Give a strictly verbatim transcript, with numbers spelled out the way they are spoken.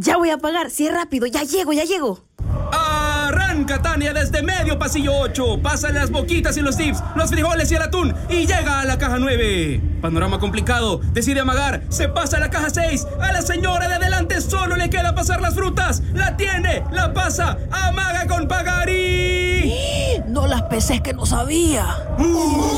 Ya voy a pagar. Sí, rápido. Ya llego, ya llego. Arranca Tania desde medio pasillo ocho. Pasa las boquitas y los tips, los frijoles y el atún y llega a la caja nueve. Panorama complicado. Decide amagar. Se pasa a la caja seis. A la señora de adelante solo le queda pasar las frutas. La tiene, la pasa, amaga con pagar y... No las pesé, que no sabía. Uh.